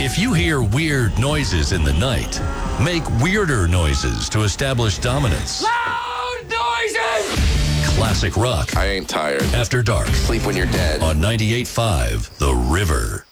If you hear weird noises in the night, make weirder noises to establish dominance. Loud noises! Classic rock I ain't tired. after dark Sleep when you're dead. on 98.5 The River.